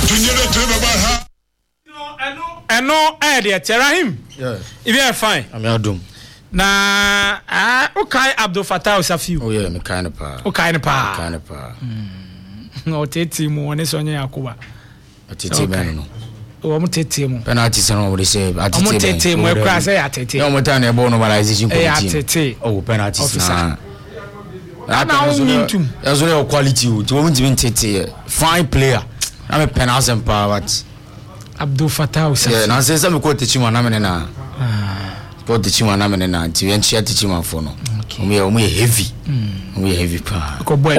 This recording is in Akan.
Eno de Terahim. Yeah. If you are fine. I'm adum. Na okay Abdul Fattah Safiu. Oh yeah, me kind of pa. Okay na pa. Kind of pa. No tete mu one so nya Yakuba. Tete ben no. O mo tete mu. Penalty say no we say atete. Mo tete mu e kra say atete. No mo tan e ball normalization committee. Atete. Oh penalty officer. Na win. That's your quality. You won't even tete. Fine player. I'm a penalty and power. Abdul Fattah Safiu. Yeah, na say some ko teach man na me na. Ko teach man na me na. Ti en chia teach man for no. We are heavy. We are heavy pa.